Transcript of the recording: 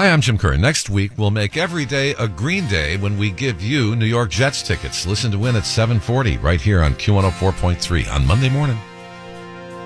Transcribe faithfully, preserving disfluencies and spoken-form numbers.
Hi, I'm Jim Kerr. Next week, we'll make every day a green day when we give you New York Jets tickets. Listen to win at seven forty right here on Q one oh four point three on Monday morning.